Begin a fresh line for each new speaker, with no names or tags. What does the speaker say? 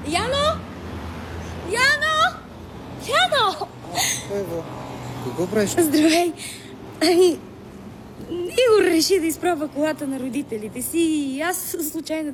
Яно! Яно! Яно!
Ево, какво правиш?
Здравей! Ами, Игор реши да изпробва колата на родителите си и аз случайно